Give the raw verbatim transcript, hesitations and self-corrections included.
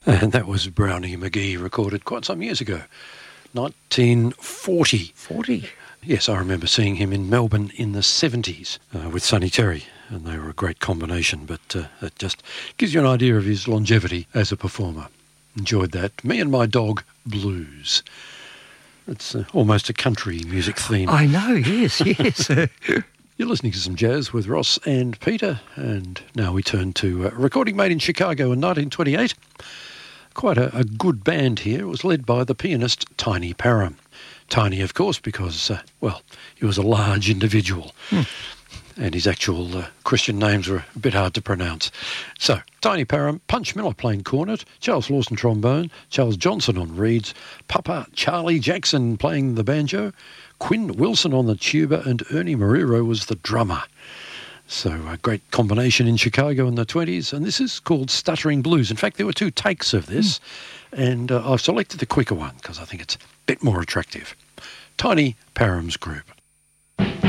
And that was Brownie McGee, recorded quite some years ago, nineteen forty. forty? Yes, I remember seeing him in Melbourne in the seventies uh, with Sonny Terry, and they were a great combination, but uh, it just gives you an idea of his longevity as a performer. Enjoyed that. Me and My Dog Blues. It's uh, almost a country music theme. I know, yes, yes. You're listening to some jazz with Ross and Peter, and now we turn to a recording made in Chicago in nineteen twenty-eight. Quite a, a good band here. It was led by the pianist Tiny Parham. Tiny, of course, because, uh, well, he was a large individual. Hmm. And his actual uh, Christian names were a bit hard to pronounce. So, Tiny Parham, Punch Miller playing cornet, Charles Lawson trombone, Charles Johnson on reeds, Papa Charlie Jackson playing the banjo, Quinn Wilson on the tuba, and Ernie Marrero was the drummer. So a great combination in Chicago in the twenties, and this is called Stuttering Blues. In fact, there were two takes of this, mm. and uh, I've selected the quicker one because I think it's a bit more attractive. Tiny Parham's Group.